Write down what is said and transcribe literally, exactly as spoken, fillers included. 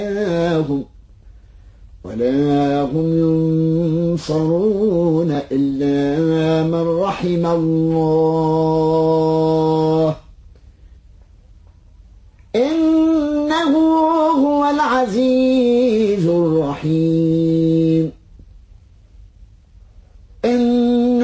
ولا هم ينصرون إلا من رحم الله إنه هو العزيز الرحيم.